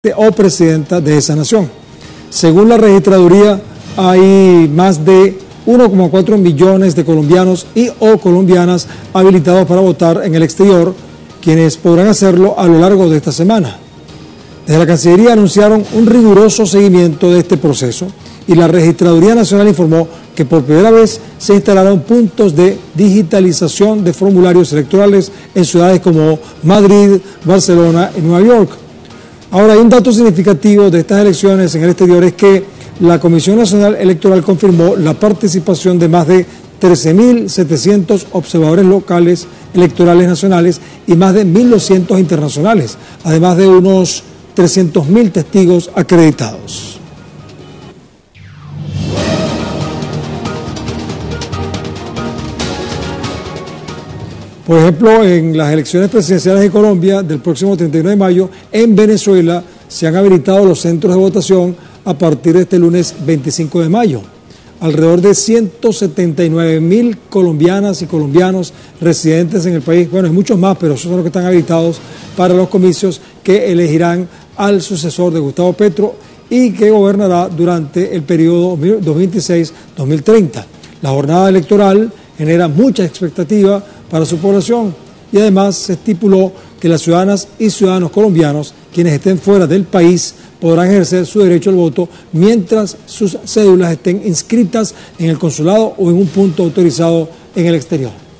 o presidenta de esa nación. Según la registraduría, hay más de 1,4 millones de colombianos y o colombianas habilitados para votar en el exterior, quienes podrán hacerlo a lo largo de esta semana. Desde la Cancillería anunciaron un riguroso seguimiento de este proceso y la Registraduría Nacional informó que por primera vez se instalaron puntos de digitalización de formularios electorales en ciudades como Madrid, Barcelona y Nueva York. Ahora, hay un dato significativo de estas elecciones en el exterior, es que la Comisión Nacional Electoral confirmó la participación de más de 13.700 observadores locales electorales nacionales y más de 1.200 internacionales, además de unos 300.000 testigos acreditados. Por ejemplo, en las elecciones presidenciales de Colombia del próximo 31 de mayo, en Venezuela se han habilitado los centros de votación a partir de este lunes 25 de mayo. Alrededor de 179.000 colombianas y colombianos residentes en el país, bueno, hay muchos más, pero esos son los que están habilitados para los comicios que elegirán al sucesor de Gustavo Petro y que gobernará durante el periodo 2026-2030. La jornada electoral genera mucha expectativa para su población y además se estipuló que las ciudadanas y ciudadanos colombianos, quienes estén fuera del país, podrán ejercer su derecho al voto mientras sus cédulas estén inscritas en el consulado o en un punto autorizado en el exterior.